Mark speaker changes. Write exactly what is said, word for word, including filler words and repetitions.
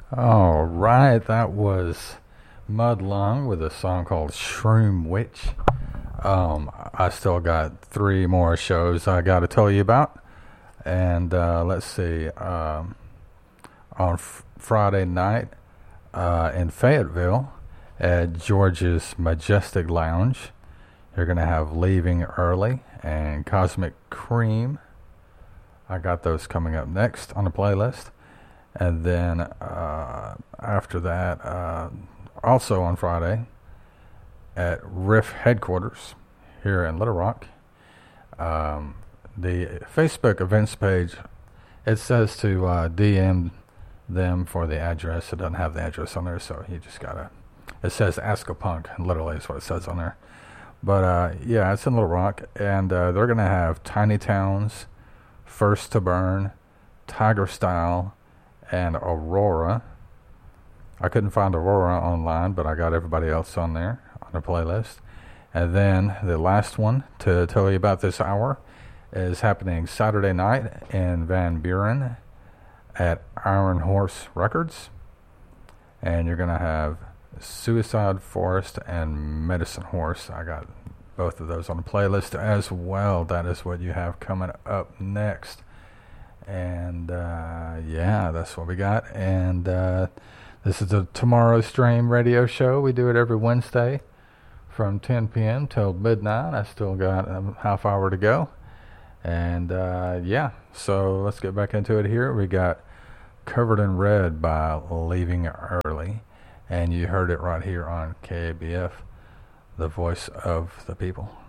Speaker 1: All right, that was Mudlung with a song called Shroom Witch. Um, I still got three more shows I got to tell you about. And uh, let's see, um, on f- Friday night uh, in Fayetteville at George's Majestic Lounge, you're going to have Leaving Early and Cosmic Cream. I got those coming up next on the playlist. And then uh, after that, uh, also on Friday at Riff Headquarters here in Little Rock, um, the Facebook events page, it says to uh, D M them for the address. It doesn't have the address on there, so you just gotta, it says Ask a Punk, literally is what it says on there. But uh, yeah, it's in Little Rock, and uh, they're gonna have Tiny Towns, First to Burn, Tiger Style, and Aurora. I couldn't find Aurora online, but I got everybody else on there on the playlist. And then the last one to tell you about this hour is happening Saturday night in Van Buren at Iron Horse Records. And you're going to have Suicide Forest and Medicine Horse. I got both of those on the playlist as well. That is what you have coming up next. And uh, yeah, that's what we got. And uh, this is the Tomorrow Stream radio show. We do it every Wednesday from ten p.m. till midnight. I still got a half hour to go. And uh, yeah, so let's get back into it here. We got Covered in Red by Leaving Early. And you heard it right here on K A B F, the voice of the people.